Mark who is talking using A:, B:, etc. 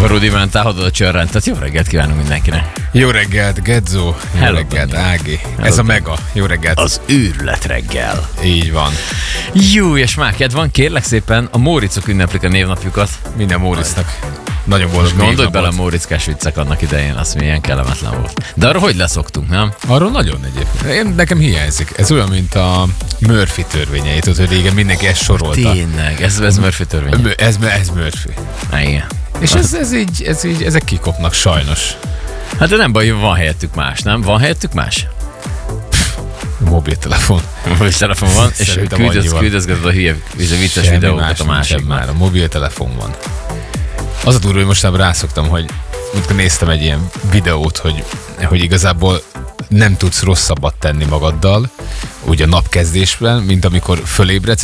A: Rudi ment el, a csörrent. Tehát jó reggelt kívánunk mindenkinek.
B: Jó reggelt, Gedzo. Jó
A: Hello,
B: reggelt,
A: Dani.
B: Ági. Ez a mega. Jó reggelt.
A: Az őrület reggel.
B: Így van.
A: Jó, és már kedv van, kérlek szépen, a Móricok ünneplik a névnapjukat.
B: Minden Móricnak. Nagyon boldog
A: Gondolj
B: névnapot.
A: bele a Mórickás viccek annak idején, az milyen kellemetlen volt. De arra hogy leszoktunk, nem?
B: Arról nagyon egyébként. Nekem hiányzik. Ez olyan, mint a Murphy törvényeit, tudod, hogy régen mindenki ezt sorolta.
A: Tényleg, ez Murphy törvény.
B: Ez Murphy.
A: Igen.
B: És ezek kikopnak sajnos.
A: Hát de nem baj, van helyettük más, nem? Van helyettük más?
B: Mobiltelefon.
A: Mobiltelefon van, és
B: Szerintem annyi van.
A: küldözgeted a hülye, vicces
B: Semmi
A: videókat
B: más
A: a
B: nincsen
A: másiknak.
B: már. A mobiltelefon van. Az a durva, hogy mostanában rászoktam, hogy amikor néztem egy ilyen videót, hogy igazából nem tudsz rosszabbat tenni magaddal, úgy a napkezdésben, mint amikor fölébredsz,